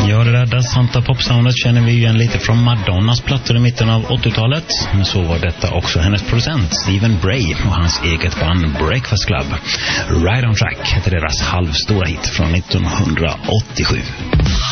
Ja, det där Santa Pop-soundet känner vi igen lite från Madonnas plattor i mitten av 80-talet. Men så var detta också hennes producent Stephen Bray och hans eget band Breakfast Club. Right on Track heter deras halvstora hit från 1987.